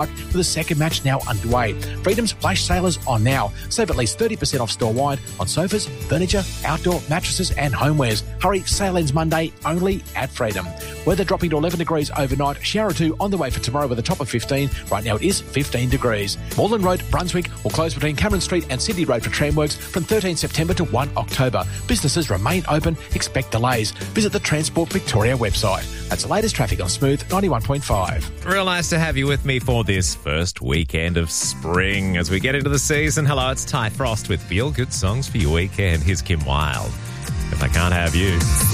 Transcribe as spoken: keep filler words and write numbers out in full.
with the second match now underway. Freedom's flash sale is on now. Save at least thirty percent off store-wide on sofas, furniture, outdoor mattresses and homewares. Hurry, sale ends Monday only at Freedom. Weather dropping to eleven degrees overnight. Shower or two on the way for tomorrow with a top of fifteen. Right now it is fifteen degrees. Moreland Road, Brunswick will close between Cameron Street and Sydney Road for tramworks from thirteenth September to first October. Businesses remain open. Expect delays. Visit the Transport Victoria website. That's the latest traffic on Smooth ninety-one point five. Real nice to have you with me for this first weekend of spring as we get into the season. Hello, it's Ty Frost with Feel Good Songs for your weekend. Here's Kim Wilde. If I Can't Have You.